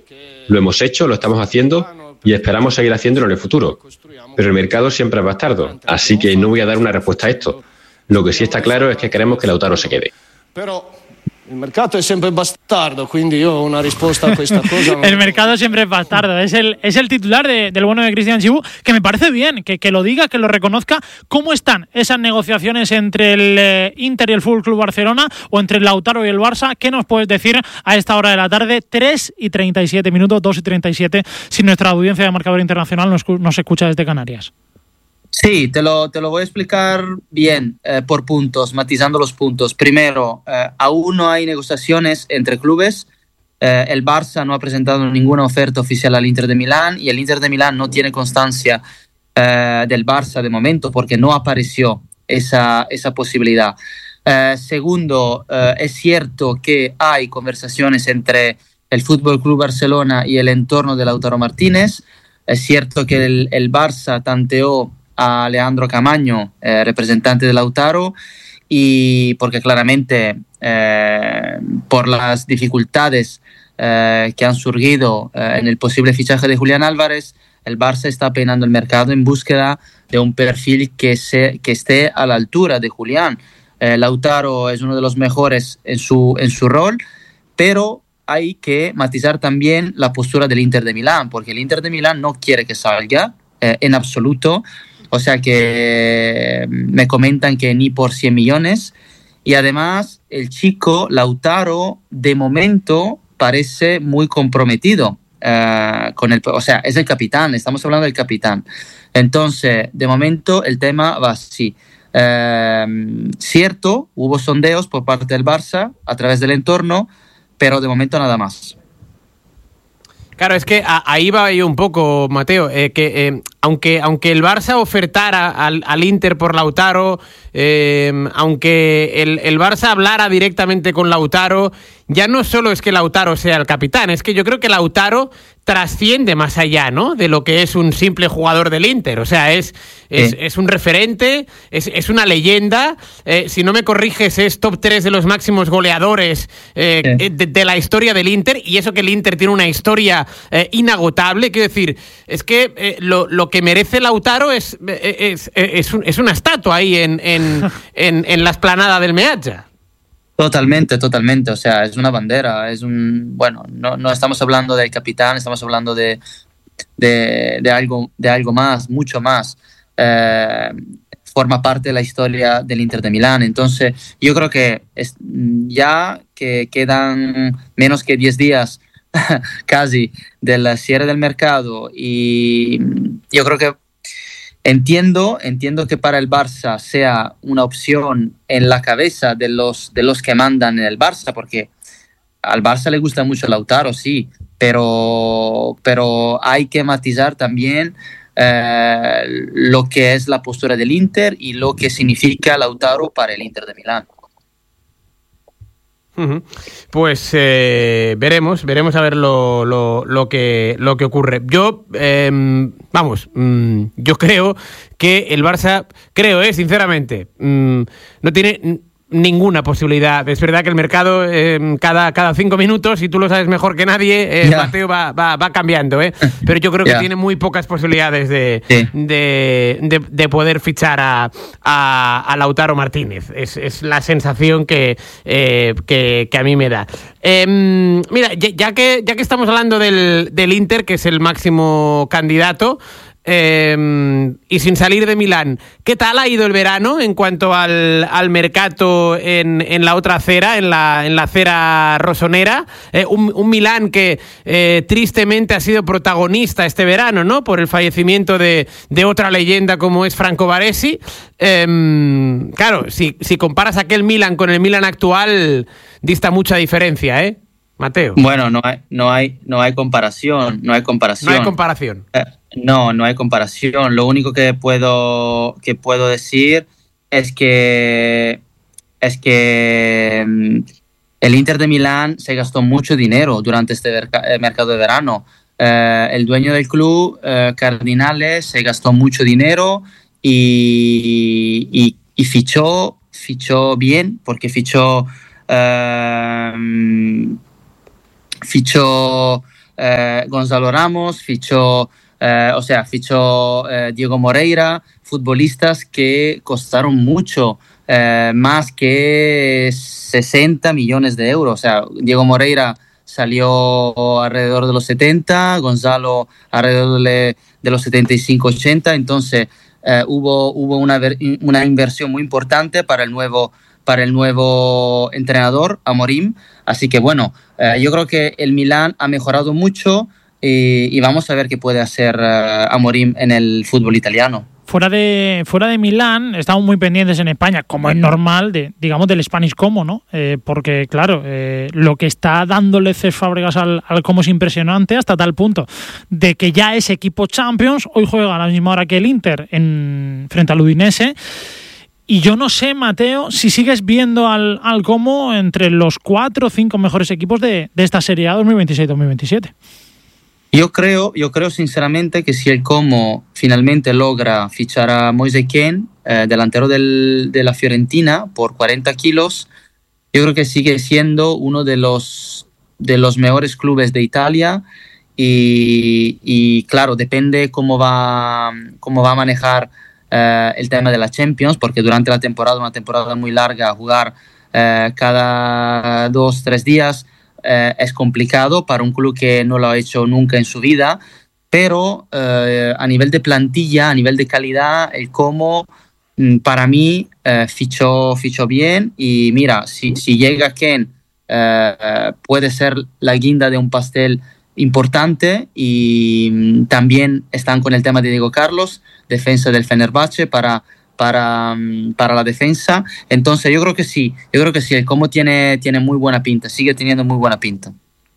Lo hemos hecho, lo estamos haciendo y esperamos seguir haciéndolo en el futuro. Pero el mercado siempre es bastardo, así que no voy a dar una respuesta a esto. Lo que sí está claro es que queremos que Lautaro se quede. El mercado es siempre bastardo, quindi yo una respuesta a esta cosa. El mercado siempre es bastardo. Es el titular del bueno de Cristian Chibu, que me parece bien, que lo diga, que lo reconozca. ¿Cómo están esas negociaciones entre el Inter y el Fútbol Club Barcelona, o entre el Lautaro y el Barça? ¿Qué nos puedes decir a esta hora de la tarde? 3:37 minutos, 2:37, si nuestra audiencia de Marcador Internacional nos escucha desde Canarias. Sí, te lo voy a explicar bien, por puntos, matizando los puntos. Primero, aún no hay negociaciones entre clubes. El Barça no ha presentado ninguna oferta oficial al Inter de Milán y el Inter de Milán no tiene constancia del Barça de momento porque no apareció esa posibilidad. Segundo, es cierto que hay conversaciones entre el Fútbol Club Barcelona y el entorno de Lautaro Martínez. Es cierto que el Barça tanteó a Leandro Camaño, representante de Lautaro, y porque claramente por las dificultades que han surgido en el posible fichaje de Julián Álvarez, el Barça está peinando el mercado en búsqueda de un perfil que esté a la altura de Julián. Lautaro es uno de los mejores en su rol, pero hay que matizar también la postura del Inter de Milán, porque el Inter de Milán no quiere que salga en absoluto. O sea que me comentan que ni por 100 millones. Y además el chico Lautaro de momento parece muy comprometido con o sea, es el capitán, estamos hablando del capitán. Entonces, de momento el tema va así. Cierto, hubo sondeos por parte del Barça a través del entorno, pero de momento nada más. Claro, es que ahí va yo un poco, Mateo, aunque el Barça ofertara al Inter por Lautaro, aunque el Barça hablara directamente con Lautaro, ya no solo es que Lautaro sea el capitán, es que yo creo que Lautaro trasciende más allá, ¿no?, de lo que es un simple jugador del Inter. O sea, es un referente, es una leyenda. Si no me corriges, es top 3 de los máximos goleadores de la historia del Inter, y eso que el Inter tiene una historia inagotable. Quiero decir, es que lo que merece Lautaro es una estatua ahí en la explanada del Meazza. Totalmente. O sea, es una bandera. Bueno, no estamos hablando del capitán, estamos hablando de algo más, mucho más. Forma parte de la historia del Inter de Milán. Entonces, yo creo que ya que quedan menos que 10 días casi del cierre del mercado, y yo creo que entiendo que para el Barça sea una opción en la cabeza de los que mandan en el Barça, porque al Barça le gusta mucho Lautaro, sí, pero hay que matizar también lo que es la postura del Inter y lo que significa Lautaro para el Inter de Milán. Pues veremos a ver lo que ocurre. Yo yo creo que el Barça, sinceramente, no tiene ninguna posibilidad. Es verdad que el mercado cada 5 minutos, y tú lo sabes mejor que nadie, Mateo, va cambiando, pero yo creo que tiene muy pocas posibilidades de poder fichar a Lautaro Martínez. Es la sensación que a mí me da. Mira, ya que estamos hablando del Inter, que es el máximo candidato, y sin salir de Milán, ¿qué tal ha ido el verano en cuanto al mercado en la otra acera, en la acera rosonera? Un Milán que tristemente ha sido protagonista este verano, ¿no?, por el fallecimiento de otra leyenda como es Franco Baresi. Claro, si comparas aquel Milán con el Milán actual, dista mucha diferencia, Mateo. Bueno, no hay comparación. No hay comparación. No hay comparación. Lo único que puedo decir es que el Inter de Milán se gastó mucho dinero durante este mercado de verano. El dueño del club, Cardinales, se gastó mucho dinero y fichó bien, porque fichó Gonzalo Ramos, fichó Diego Moreira, futbolistas que costaron mucho, más que 60 millones de euros. O sea, Diego Moreira salió alrededor de los 70, Gonzalo alrededor de los 75-80, entonces hubo una inversión muy importante para el nuevo entrenador, Amorim. Así que bueno, yo creo que el Milán ha mejorado mucho y vamos a ver qué puede hacer Amorim en el fútbol italiano. Fuera de Milán, estamos muy pendientes en España, como es normal, del Spanish Como, ¿no? Porque, claro, lo que está dándole Cesc Fábregas al Como es impresionante, hasta tal punto de que ya es equipo Champions. Hoy juega a la misma hora que el Inter frente al Udinese. Y yo no sé, Mateo, si sigues viendo al Como entre los 4 o 5 mejores equipos de esta Serie A 2026-2027. Yo creo sinceramente que si el Como finalmente logra fichar a Moise Kean, delantero de la Fiorentina, por 40 kilos, yo creo que sigue siendo uno de los mejores clubes de Italia y claro, depende cómo va a manejar el tema de la Champions, porque durante la temporada, una temporada muy larga, jugar cada 2-3 días es complicado para un club que no lo ha hecho nunca en su vida, pero a nivel de plantilla, a nivel de calidad, el Como para mí fichó bien y mira, si llega Ken puede ser la guinda de un pastel importante y también están con el tema de Diego Carlos, defensa del Fenerbahce para la defensa. Entonces yo creo que sí, el Como tiene muy buena pinta, sigue teniendo muy buena pinta.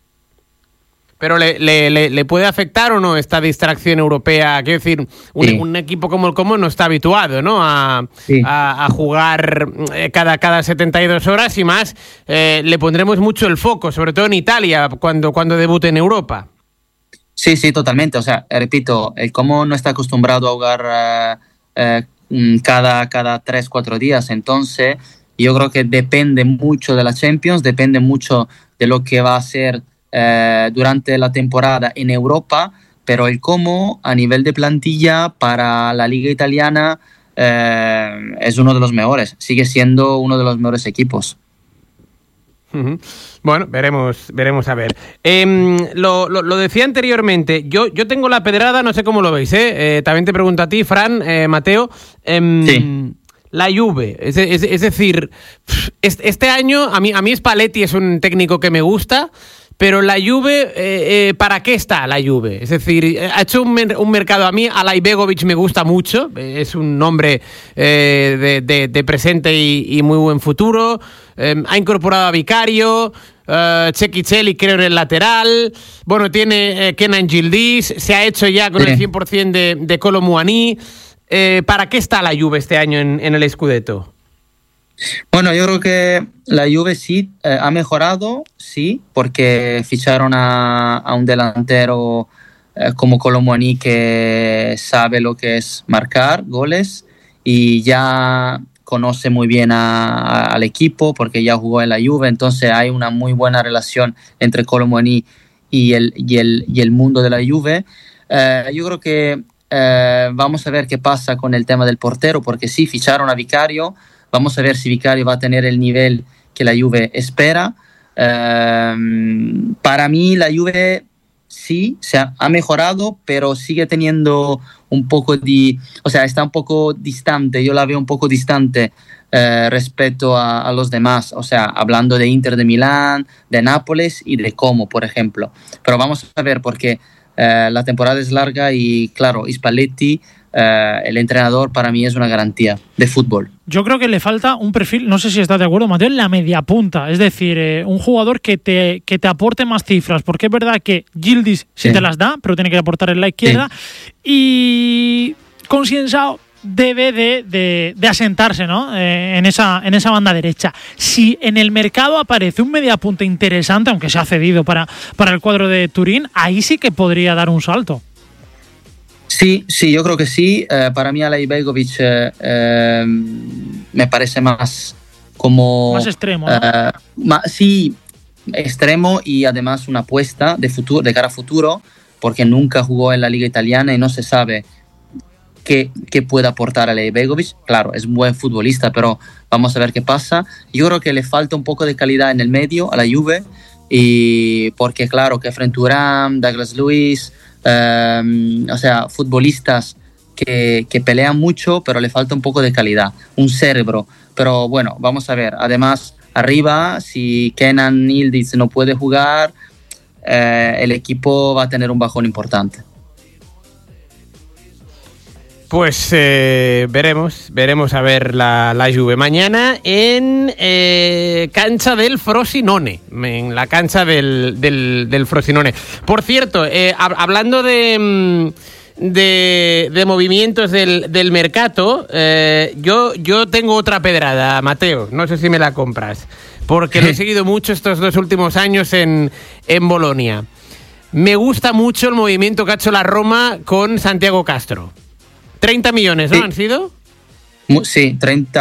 Pero ¿le puede afectar o no esta distracción europea? Quiero decir, un equipo como el Como no está habituado, ¿no? a jugar cada 72 horas y más. Le pondremos mucho el foco, sobre todo en Italia, cuando debute en Europa. Sí, totalmente. O sea, repito, el Como no está acostumbrado a jugar cada 3-4 días. Entonces, yo creo que depende mucho de la Champions, depende mucho de lo que va a hacer durante la temporada en Europa, pero el Como a nivel de plantilla para la Liga Italiana es uno de los mejores, sigue siendo uno de los mejores equipos. Uh-huh. Bueno, veremos a ver. Lo decía anteriormente, yo tengo la pedrada, no sé cómo lo veis, también te pregunto a ti, Fran, Mateo. Sí. La Juve, es decir, este año a mí Spalletti es un técnico que me gusta, pero la Juve, ¿para qué está la Juve? Es decir, ha hecho un mercado, a mí Alay Begovic me gusta mucho, es un nombre de presente y muy buen futuro, ha incorporado a Vicario, Cecchichelli creo en el lateral, bueno, tiene Kenan Yildiz, se ha hecho ya con el 100% de Kolo Muani. ¿Para qué está la Juve este año en el Scudetto? Bueno, yo creo que la Juve sí ha mejorado, sí, porque ficharon a un delantero como Kolo Muani que sabe lo que es marcar goles y ya conoce muy bien al equipo porque ya jugó en la Juve, entonces hay una muy buena relación entre Kolo Muani y el mundo de la Juve. Yo creo que vamos a ver qué pasa con el tema del portero, porque sí, ficharon a Vicario. Vamos a ver si Vicario va a tener el nivel que la Juve espera. Para mí la Juve sí ha mejorado, pero sigue teniendo un poco está un poco distante. Yo la veo un poco distante respecto a los demás. O sea, hablando de Inter de Milán, de Nápoles y de Como, por ejemplo. Pero vamos a ver porque la temporada es larga y claro, Spalletti, el entrenador, para mí es una garantía de fútbol. Yo creo que le falta un perfil, no sé si estás de acuerdo, Mateo, en la media punta, es decir, un jugador que te aporte más cifras, porque es verdad que Yildiz sí te las da, pero tiene que aportar en la izquierda, y Concienzao debe de asentarse, ¿no? En esa banda derecha. Si en el mercado aparece un mediapunta interesante, aunque se ha cedido para el cuadro de Turín, ahí sí que podría dar un salto. Sí, yo creo que sí. Para mí Alay Begovic me parece más como... Más extremo, ¿no? Sí, extremo y además una apuesta de cara a futuro, porque nunca jugó en la liga italiana y no se sabe qué puede aportar a Begovic. Claro, es un buen futbolista, pero vamos a ver qué pasa. Yo creo que le falta un poco de calidad en el medio a la Juve, y porque claro, que Kefren Thuram, Douglas Luiz, o sea, futbolistas que pelean mucho, pero le falta un poco de calidad, un cerebro. Pero bueno, vamos a ver. Además, arriba, si Kenan Yildiz no puede jugar, el equipo va a tener un bajón importante. Pues veremos a ver la Juve mañana en cancha del Frosinone, en la cancha del Frosinone. Por cierto, hablando de movimientos del mercado, yo tengo otra pedrada, Mateo, no sé si me la compras, porque lo he seguido mucho estos 2 últimos años en Bolonia. Me gusta mucho el movimiento que ha hecho la Roma con Santiago Castro. 30 millones, ¿no? Sí. ¿Han sido? Sí,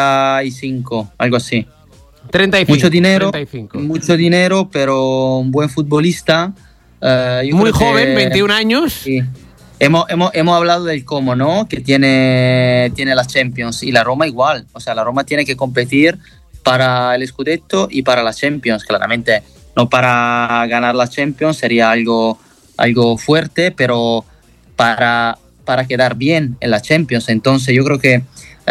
35, algo así. 35. Mucho dinero, pero un buen futbolista. Muy joven, 21 años. Sí. Hemos hablado del cómo, ¿no? Que tiene la Champions, y la Roma igual. O sea, la Roma tiene que competir para el Scudetto y para la Champions, claramente. No para ganar la Champions, sería algo fuerte, pero para quedar bien en la Champions. Entonces yo creo que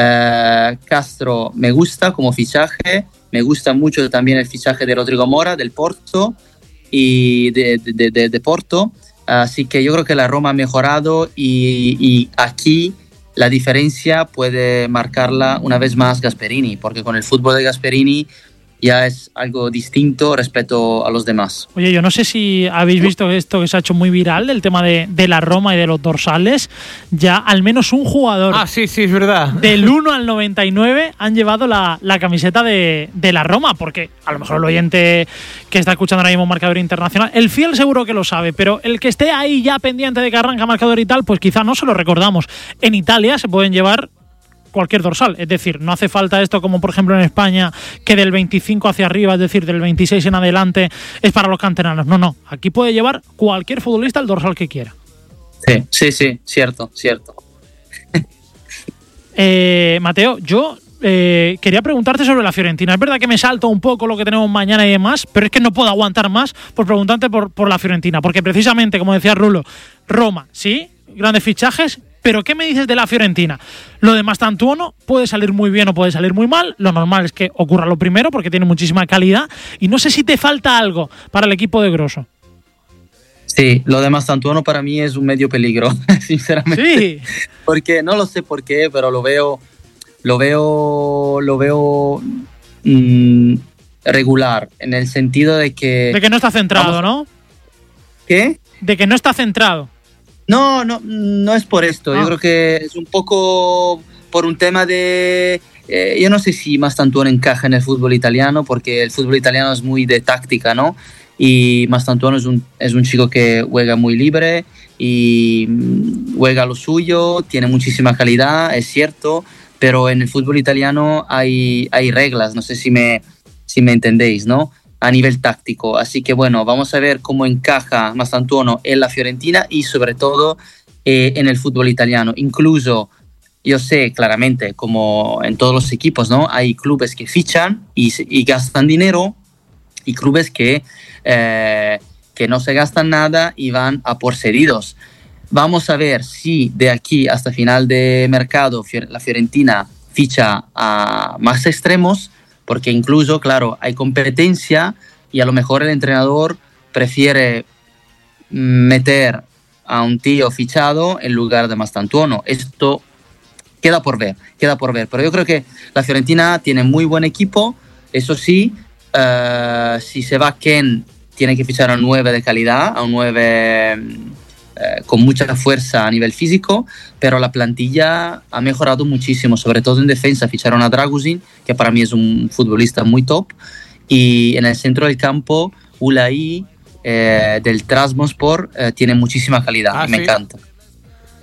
Castro me gusta como fichaje, me gusta mucho también el fichaje de Rodrigo Mora del Porto y de Porto, así que yo creo que la Roma ha mejorado, y aquí la diferencia puede marcarla una vez más Gasperini, porque con el fútbol de Gasperini ya es algo distinto respecto a los demás. Oye, yo no sé si habéis visto esto que se ha hecho muy viral, el tema de la Roma y de los dorsales. Ya al menos un jugador Sí, es verdad. del 1 al 99 han llevado la camiseta de la Roma, porque a lo mejor el oyente que está escuchando ahora mismo Marcador Internacional, el fiel seguro que lo sabe, pero el que esté ahí ya pendiente de que arranca Marcador y tal, pues quizá no se lo recordamos. En Italia se pueden llevar cualquier dorsal, es decir, no hace falta esto como por ejemplo en España, que del 25 hacia arriba, es decir, del 26 en adelante es para los canteranos. No, aquí puede llevar cualquier futbolista el dorsal que quiera. Sí, cierto. Mateo, yo quería preguntarte sobre la Fiorentina. Es verdad que me salto un poco lo que tenemos mañana y demás, pero es que no puedo aguantar más por preguntarte por la Fiorentina, porque precisamente, como decía Rulo, Roma, sí, grandes fichajes. Pero ¿qué me dices de la Fiorentina? Lo de Mastantuono puede salir muy bien o puede salir muy mal. Lo normal es que ocurra lo primero, porque tiene muchísima calidad. Y no sé si te falta algo para el equipo de Grosso. Sí, lo de Mastantuono para mí es un medio peligro, sinceramente. Sí. Porque no lo sé por qué, pero lo veo regular, en el sentido de que... De que no está centrado, ¿no? ¿Qué? De que no está centrado. No es por esto. Yo creo que es un poco por un tema de... yo no sé si Mastantuono encaja en el fútbol italiano, porque el fútbol italiano es muy de táctica, ¿no? Y Mastantuono es un chico que juega muy libre y juega lo suyo, tiene muchísima calidad, es cierto, pero en el fútbol italiano hay reglas, no sé si me entendéis, ¿no? A nivel táctico. Así que bueno, vamos a ver cómo encaja Mastantuono en la Fiorentina y sobre todo en el fútbol italiano. Incluso yo sé claramente, como en todos los equipos, ¿no? Hay clubes que fichan y gastan dinero, y clubes que no se gastan nada y van a por cedidos. Vamos a ver si de aquí hasta final de mercado la Fiorentina ficha a más extremos, porque incluso, claro, hay competencia y a lo mejor el entrenador prefiere meter a un tío fichado en lugar de Mastantuono. Esto queda por ver. Pero yo creo que la Fiorentina tiene muy buen equipo. Eso sí, si se va Ken, tiene que fichar a un 9 de calidad, a un 9 con mucha fuerza a nivel físico, pero la plantilla ha mejorado muchísimo, sobre todo en defensa. Ficharon a Dragusin, que para mí es un futbolista muy top, y en el centro del campo Ulai del Trabzonspor tiene muchísima calidad, y me encanta.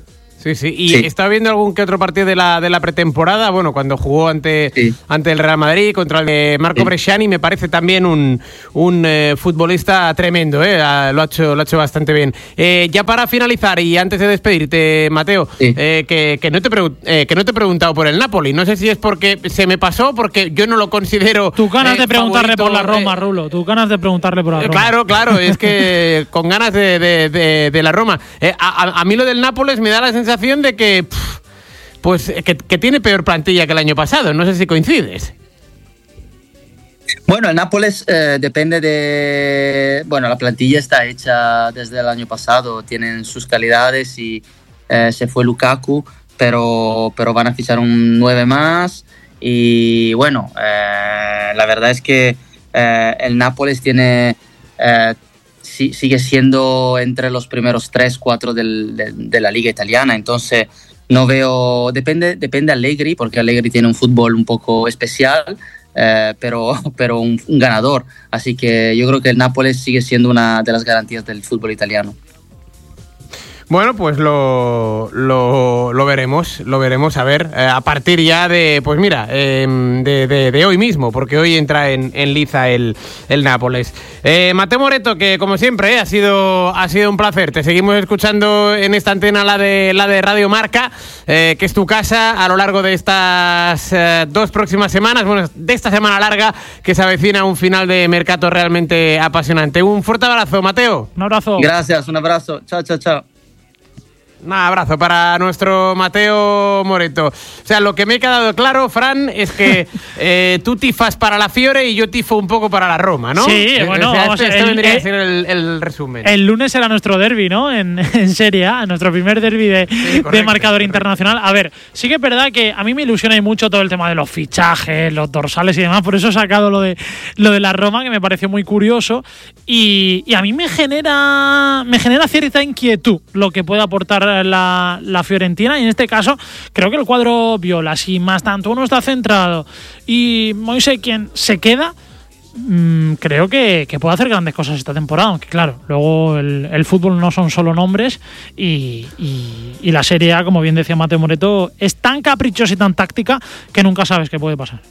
Sí. Y estaba viendo algún que otro partido de la pretemporada, bueno, cuando jugó ante el Real Madrid contra el de Marco Bresciani, me parece también un futbolista tremendo, lo ha hecho bastante bien. Ya para finalizar y antes de despedirte, Mateo, que no te he preguntado por el Napoli, no sé si es porque se me pasó, porque yo no lo considero. Tú ganas de preguntarle por la Roma, Rulo, tú ganas de preguntarle por la Roma. Claro, es que con ganas de la Roma. A mí lo del Nápoles me da la sensación de que tiene peor plantilla que el año pasado. No sé si coincides. Bueno, el Nápoles depende de... Bueno, la plantilla está hecha desde el año pasado. Tienen sus calidades y se fue Lukaku, pero van a fichar un 9 más. Y bueno, la verdad es que el Nápoles tiene... sigue siendo entre los primeros 3-4 de la liga italiana, entonces no veo, depende Allegri, porque Allegri tiene un fútbol un poco especial, pero un ganador, así que yo creo que el Nápoles sigue siendo una de las garantías del fútbol italiano. Bueno, pues lo veremos, a ver, a partir ya de, pues mira, de hoy mismo, porque hoy entra en liza el Nápoles. Mateo Moreto, que como siempre ha sido un placer. Te seguimos escuchando en esta antena, la de Radio Marca, que es tu casa a lo largo de estas 2 próximas semanas, bueno, de esta semana larga que se avecina un final de mercado realmente apasionante. Un fuerte abrazo, Mateo. Un abrazo. Gracias, un abrazo. Chao. Un abrazo para nuestro Mateo Moreto. O sea, lo que me ha quedado claro, Fran, es que tú tifas para la Fiore y yo tifo un poco para la Roma, ¿no? Sí, bueno, vamos, esto vendría a ser el resumen. El lunes será nuestro derbi, ¿no? En Serie A, nuestro primer derbi de marcador internacional. A ver, sí que es verdad que a mí me ilusiona y mucho todo el tema de los fichajes, los dorsales y demás. Por eso he sacado lo de la Roma, que me pareció muy curioso. Y a mí me genera cierta inquietud lo que puede aportar la Fiorentina, y en este caso creo que el cuadro viola, si más tanto uno está centrado y Moise quien se queda, creo que puede hacer grandes cosas esta temporada, aunque claro, luego el fútbol no son solo nombres y la Serie A, como bien decía Mateo Moreto, es tan caprichosa y tan táctica que nunca sabes qué puede pasar.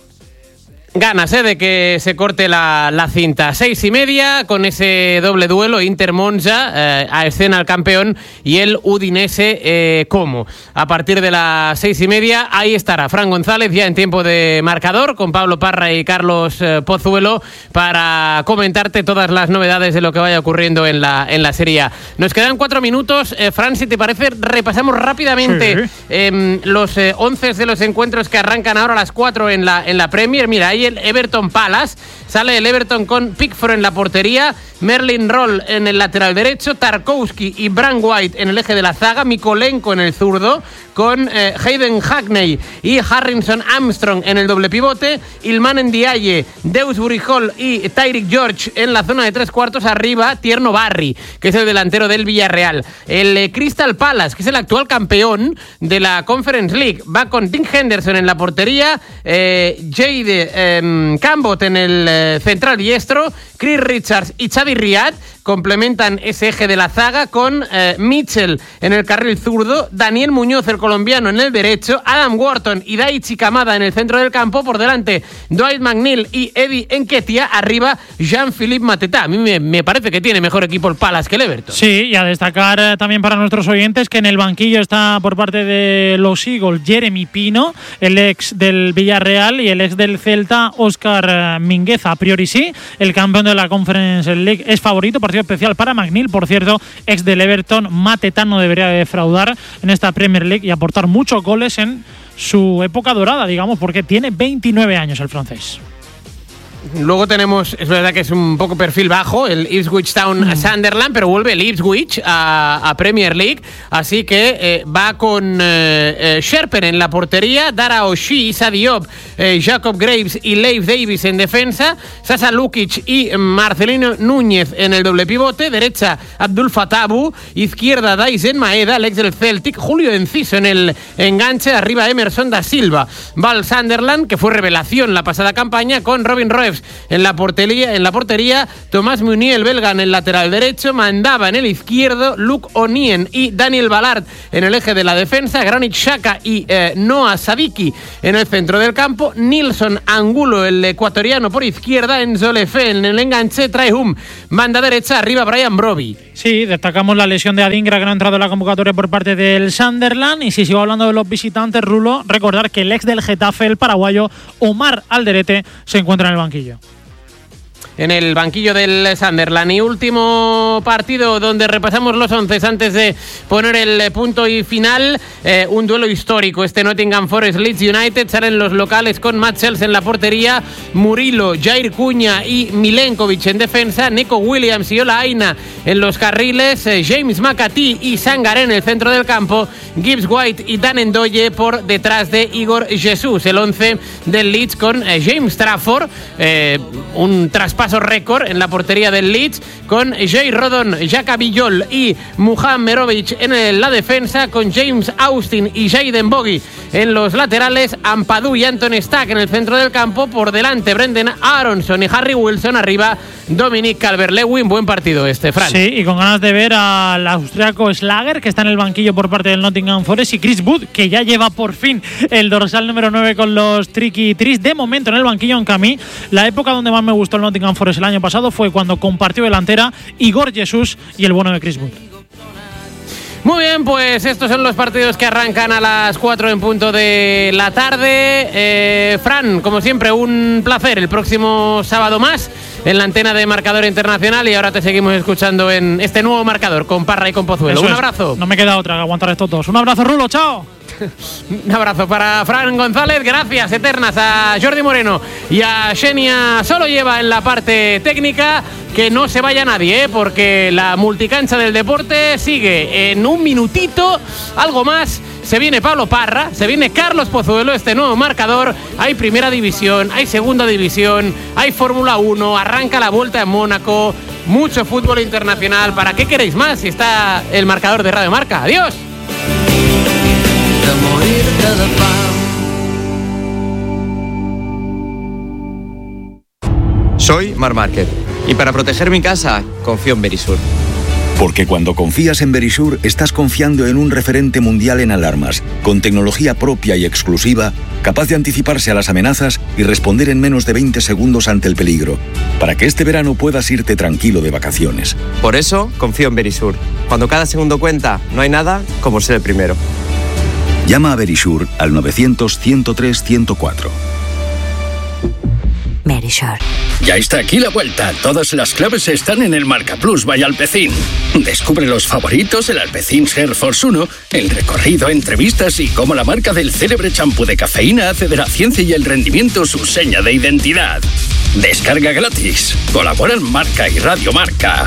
Ganas de que se corte la cinta. 6:30 con ese doble duelo Inter-Monza, a escena el campeón y el Udinese Como. A partir de las 6:30 ahí estará Fran González ya en tiempo de marcador con Pablo Parra y Carlos Pozuelo para comentarte todas las novedades de lo que vaya ocurriendo en la Serie A. Nos quedan 4 minutos. Fran, si te parece, repasamos rápidamente los 11 de los encuentros que arrancan ahora a las 4 en la Premier. Mira, ahí el Everton Palace. Sale el Everton con Pickford en la portería, Merlin Roll en el lateral derecho, Tarkowski y Bran White en el eje de la zaga, Mikolenko en el zurdo, con Hayden Hackney y Harrison Armstrong en el doble pivote, Ilman Ndiaye, Dewsbury Hall y Tyreek George en la zona de 3/4, arriba Tierno Barry, que es el delantero del Villarreal. El Crystal Palace, que es el actual campeón de la Conference League, va con Tim Henderson en la portería, Jade Cambot en el central diestro, Chris Richards y Xavi Riad complementan ese eje de la zaga con Mitchell en el carril zurdo, Daniel Muñoz, el colombiano, en el derecho, Adam Wharton y Daichi Kamada en el centro del campo, por delante Dwight McNeil y Eddie Nketiah, arriba Jean-Philippe Mateta. A mí me parece que tiene mejor equipo el Palace que el Everton. Sí, y a destacar también para nuestros oyentes que en el banquillo está por parte de los Eagles Jeremy Pino, el ex del Villarreal, y el ex del Celta Óscar Mingueza. A priori sí, el campeón de la Conference League es favorito. Partido especial para McNeil, por cierto, ex del Everton. Mateta no debería defraudar en esta Premier League y aportar muchos goles en su época dorada, digamos, porque tiene 29 años el francés. Luego tenemos, es verdad que es un poco perfil bajo, el Ipswich Town a Sunderland, pero vuelve el Ipswich a Premier League, así que va con Sherpen en la portería, Dara Oshie, Issa Diop, Jacob Graves y Leif Davis en defensa, Sasa Lukic y Marcelino Núñez en el doble pivote, derecha Abdul Fatabu, izquierda Dyson Maeda, el ex del Celtic, Julio Enciso en el enganche, arriba Emerson da Silva. Va al Sunderland, que fue revelación la pasada campaña, con Robin Roef Neves en la portería, Tomás Meunier, el belga, en el lateral derecho, Mandava en el izquierdo, Luke O'Nien y Daniel Ballard en el eje de la defensa, Granit Xhaka y Noah Sadiki en el centro del campo, Nilson Angulo, el ecuatoriano, por izquierda, Enzo Lefebvre en el enganche, Traehum, banda derecha, arriba Brian Brobbey. Sí, destacamos la lesión de Adingra, que no ha entrado en la convocatoria por parte del Sunderland. Y si sigo hablando de los visitantes, Rulo, recordar que el ex del Getafe, el paraguayo Omar Alderete, se encuentra en el banquillo. En el banquillo del Sunderland. Y último partido donde repasamos los 11 antes de poner el punto y final. Un duelo histórico. Nottingham Forest Leeds United. Salen los locales con Matt Sells en la portería, Murilo, Jair Cuña y Milenkovic en defensa, Neco Williams y Ola Aina en los carriles, James McAtee y Sangaré en el centro del campo, Gibbs White y Dan Ndoye por detrás de Igor Jesus. El 11 del Leeds con James Trafford, un traspaso récord en la portería del Leeds, con Jay Rodon, Jaka Villol y Muhan Merovic en la defensa, con James Austin y Jayden Bogie en los laterales, Ampadu y Anton Stack en el centro del campo, por delante Brendan Aronson y Harry Wilson, arriba Dominic Calvert-Lewin. Buen partido Fran. Sí, y con ganas de ver al austriaco Schlager, que está en el banquillo por parte del Nottingham Forest, y Chris Wood, que ya lleva por fin el dorsal número 9 con los Tricky Trees, de momento en el banquillo, aunque a mí la época donde más me gustó el Nottingham Forest el año pasado fue cuando compartió delantera Igor Jesus y el bueno de Chris Wood. Muy bien, pues estos son los partidos que arrancan a las 4 en punto de la tarde. Fran, como siempre, un placer. El próximo sábado más en la antena de Marcador Internacional, y ahora te seguimos escuchando en este nuevo Marcador con Parra y con Pozuelo. Un abrazo. No me queda otra que aguantar estos dos. Un abrazo, Rulo, chao. Un abrazo para Fran González, gracias eternas a Jordi Moreno y a Xenia Solo Lleva en la parte técnica. Que no se vaya nadie, porque la multicancha del deporte sigue en un minutito, algo más. Se viene Pablo Parra, se viene Carlos Pozuelo, este nuevo Marcador. Hay primera división, hay segunda división, hay Fórmula 1, arranca la Vuelta en Mónaco, mucho fútbol internacional. ¿Para qué queréis más si está el Marcador de Radio Marca? ¡Adiós! Soy Marc Márquez y para proteger mi casa confío en Verisur. Porque cuando confías en Verisur, estás confiando en un referente mundial en alarmas, con tecnología propia y exclusiva, capaz de anticiparse a las amenazas y responder en menos de 20 segundos ante el peligro, para que este verano puedas irte tranquilo de vacaciones. Por eso confío en Verisur. Cuando cada segundo cuenta, no hay nada como ser el primero. Llama a Verisur al 900-103-104. Verisur. Ya está aquí la vuelta. Todas las claves están en el Marca Plus by Alpecin. Descubre los favoritos, el Alpecin Air Force 1, el recorrido, entrevistas y cómo la marca del célebre champú de cafeína hace de la ciencia y el rendimiento su seña de identidad. Descarga gratis. Colaboran Marca y Radio Marca.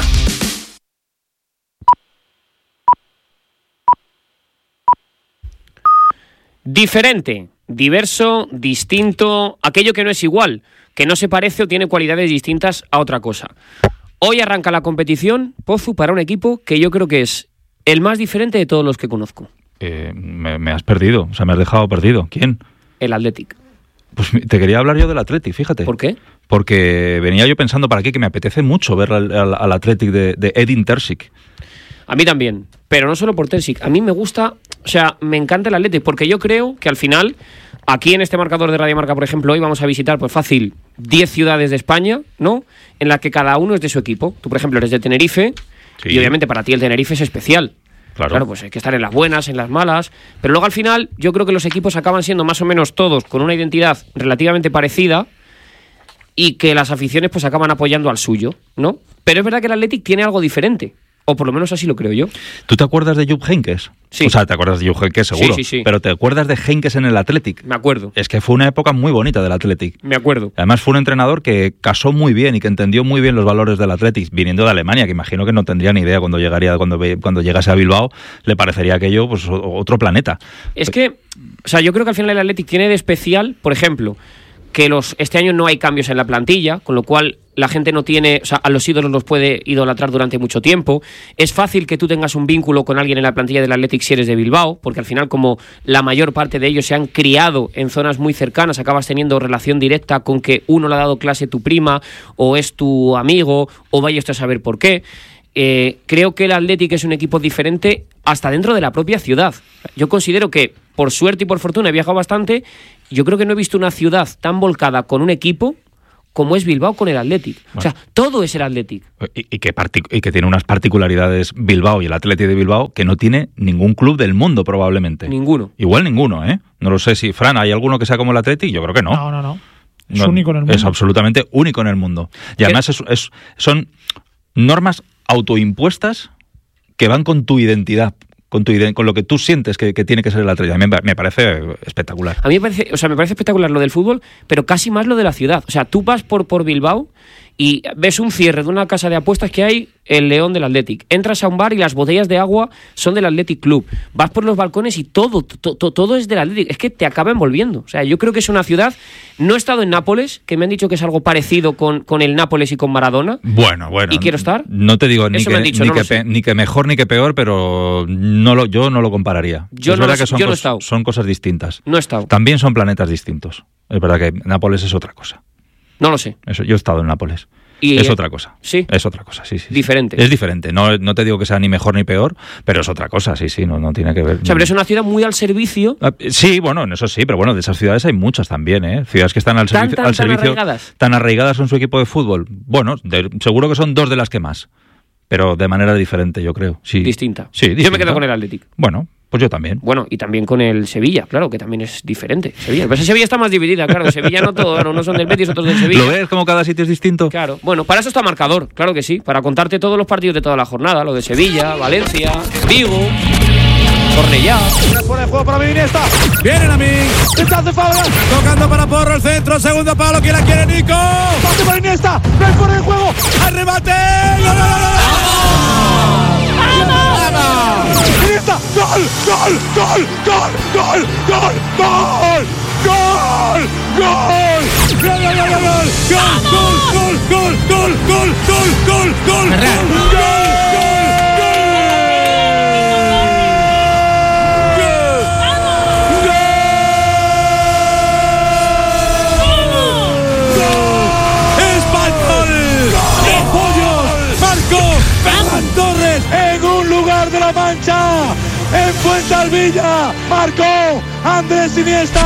Diferente, diverso, distinto, aquello que no es igual, que no se parece o tiene cualidades distintas a otra cosa. Hoy arranca la competición, Pozu, para un equipo que yo creo que es el más diferente de todos los que conozco. Me has perdido, o sea, me has dejado perdido. ¿Quién? El Athletic. Pues te quería hablar yo del Athletic, fíjate. ¿Por qué? Porque venía yo pensando para qué, que me apetece mucho ver al Athletic de Edin Terzic. A mí también, pero no solo por Terzic. A mí me gusta, o sea, me encanta el Athletic, porque yo creo que al final, aquí en este marcador de Radio Marca, por ejemplo, hoy vamos a visitar, pues fácil, 10 ciudades de España, ¿no? En las que cada uno es de su equipo. Tú, por ejemplo, eres de Tenerife, sí, y obviamente para ti el Tenerife es especial. Claro, pues hay que estar en las buenas, en las malas, pero luego al final yo creo que los equipos acaban siendo más o menos todos con una identidad relativamente parecida y que las aficiones pues acaban apoyando al suyo, ¿no? Pero es verdad que el Athletic tiene algo diferente. O por lo menos así lo creo yo. ¿Tú te acuerdas de Jupp Heynckes? Sí. O sea, te acuerdas de Jupp Heynckes seguro. Sí. Pero ¿te acuerdas de Heynckes en el Athletic? Me acuerdo. Es que fue una época muy bonita del Athletic. Me acuerdo. Además fue un entrenador que casó muy bien y que entendió muy bien los valores del Athletic, viniendo de Alemania, que imagino que no tendría ni idea cuando llegase a Bilbao, le parecería aquello pues otro planeta. Es que, o sea, yo creo que al final el Athletic tiene de especial, por ejemplo, que este año no hay cambios en la plantilla, con lo cual la gente no tiene, o sea, a los ídolos los puede idolatrar durante mucho tiempo. Es fácil que tú tengas un vínculo con alguien en la plantilla del Athletic si eres de Bilbao, porque al final, como la mayor parte de ellos se han criado en zonas muy cercanas, acabas teniendo relación directa con que uno le ha dado clase tu prima, o es tu amigo, o vaya usted a saber por qué. Creo que el Athletic es un equipo diferente hasta dentro de la propia ciudad. Yo considero que, por suerte y por fortuna, he viajado bastante. Yo creo que no he visto una ciudad tan volcada con un equipo como es Bilbao con el Athletic. Bueno. O sea, todo es el Athletic. Y que tiene unas particularidades Bilbao y el Athletic de Bilbao que no tiene ningún club del mundo, probablemente. Ninguno. Igual ninguno, ¿eh? No lo sé si, Fran, ¿hay alguno que sea como el Athletic? Yo creo que no. No. Es único en el mundo. Es absolutamente único en el mundo. Y además son normas autoimpuestas que van con tu identidad, con lo que tú sientes que tiene que ser el Athletic. A mí me parece espectacular. A mí me parece espectacular lo del fútbol, pero casi más lo de la ciudad. O sea, tú vas por Bilbao y ves un cierre de una casa de apuestas que hay el León del Athletic. Entras a un bar y las botellas de agua son del Athletic Club. Vas por los balcones y todo es del Athletic. Es que te acaba envolviendo. O sea, yo creo que es una ciudad... No he estado en Nápoles, que me han dicho que es algo parecido con el Nápoles y con Maradona. Bueno. ¿Y quiero estar? No te digo ni que mejor ni que peor, pero yo no lo compararía. Yo no he estado. Son cosas distintas. No he estado. También son planetas distintos. Es verdad que Nápoles es otra cosa. No lo sé. Yo he estado en Nápoles. Y es otra cosa. ¿Sí? Es otra cosa, sí. Diferente. Es diferente. No te digo que sea ni mejor ni peor, pero es otra cosa, sí. No tiene que ver. O sea, pero es una ciudad muy al servicio. Sí, bueno, en eso sí, pero bueno, de esas ciudades hay muchas también, ¿eh? Ciudades que están al servicio. ¿Tan arraigadas con su equipo de fútbol? Bueno, seguro que son dos de las que más. Pero de manera diferente, yo creo. Sí. Distinta. Sí, distinta. Yo me quedo con el Athletic. Bueno, pues yo también. Bueno, y también con el Sevilla, claro, que también es diferente. Sevilla está más dividida, claro. Sevilla no todo, unos son del Betis, otros del Sevilla. ¿Lo ves como cada sitio es distinto? Claro. Bueno, para eso está marcador, claro que sí. Para contarte todos los partidos de toda la jornada. Lo de Sevilla, Valencia, Vigo, Cornellá. Fuera de juego para mí, Iniesta. Vienen a mí. Hace Fabra. Tocando para Porro el centro. Segundo palo. ¿Quién la quiere, Nico? Pase para Iniesta. Ven fuera de juego. Al remate. Iniesta. Gol. Torres en un lugar de la Mancha, en Fuensalvilla, marcó Andrés Iniesta.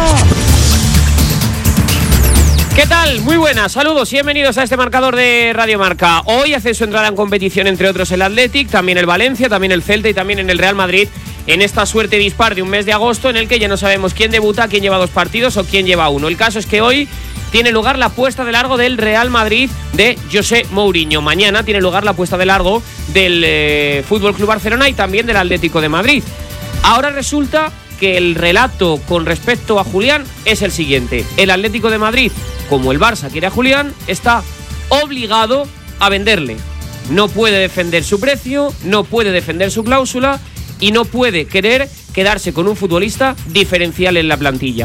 ¿Qué tal? Muy buenas, saludos y bienvenidos a este marcador de Radio Marca. Hoy hace su entrada en competición, entre otros, el Athletic, también el Valencia, también el Celta y también en el Real Madrid, en esta suerte dispar de un mes de agosto en el que ya no sabemos quién debuta, quién lleva 2 partidos o quién lleva 1. El caso es que hoy tiene lugar la puesta de largo del Real Madrid de José Mourinho. Mañana tiene lugar la puesta de largo del Fútbol Club Barcelona y también del Atlético de Madrid. Ahora resulta que el relato con respecto a Julián es el siguiente. El Atlético de Madrid, como el Barça quiere a Julián, está obligado a venderle. No puede defender su precio, no puede defender su cláusula y no puede querer quedarse con un futbolista diferencial en la plantilla.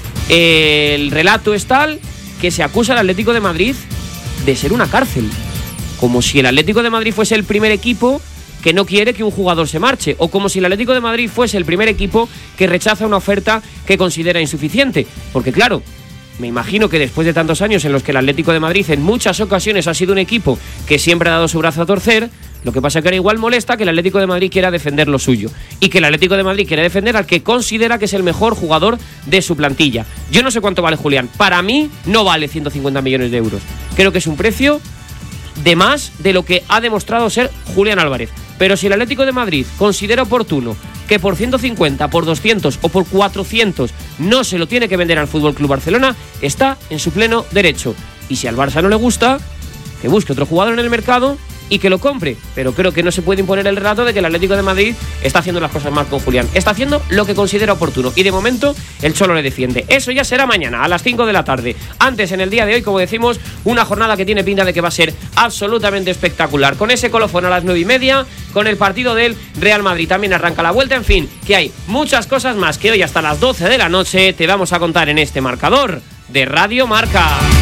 El relato es tal que se acusa al Atlético de Madrid de ser una cárcel, como si el Atlético de Madrid fuese el primer equipo que no quiere que un jugador se marche, o como si el Atlético de Madrid fuese el primer equipo que rechaza una oferta que considera insuficiente. Porque claro, me imagino que después de tantos años en los que el Atlético de Madrid en muchas ocasiones ha sido un equipo que siempre ha dado su brazo a torcer, lo que pasa es que ahora igual molesta que el Atlético de Madrid quiera defender lo suyo y que el Atlético de Madrid quiera defender al que considera que es el mejor jugador de su plantilla. Yo no sé cuánto vale Julián. Para mí no vale 150 millones de euros. Creo que es un precio de más de lo que ha demostrado ser Julián Álvarez. Pero si el Atlético de Madrid considera oportuno que por 150, por 200 o por 400 no se lo tiene que vender al FC Barcelona, está en su pleno derecho. Y si al Barça no le gusta, que busque otro jugador en el mercado y que lo compre. Pero creo que no se puede imponer el relato de que el Atlético de Madrid está haciendo las cosas mal con Julián. Está haciendo lo que considera oportuno y de momento el Cholo le defiende. Eso ya será mañana a las 5 de la tarde. Antes, en el día de hoy, como decimos, una jornada que tiene pinta de que va a ser absolutamente espectacular. Con ese colofón a las 9:30, con el partido del Real Madrid. También arranca la vuelta. En fin, que hay muchas cosas más que hoy hasta las 12 de la noche te vamos a contar en este marcador de Radio Marca.